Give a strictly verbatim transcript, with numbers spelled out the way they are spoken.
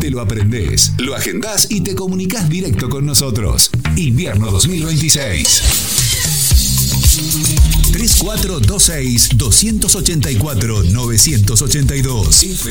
te lo aprendés, lo agendás y te comunicás directo con nosotros. Invierno dos mil veintiséis. tres cuatro dos seis, dos ocho cuatro, nueve ocho dos